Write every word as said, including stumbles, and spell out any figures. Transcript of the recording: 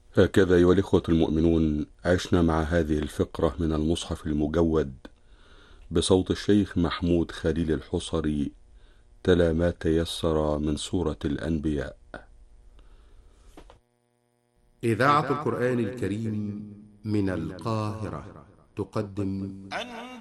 هكذا أيها الإخوة المؤمنون، عشنا مع هذه الفقرة من المصحف المجود بصوت الشيخ محمود خليل الحصري تلا ما تيسر من سورة الأنبياء. إذاعة القرآن الكريم من القاهرة تقدم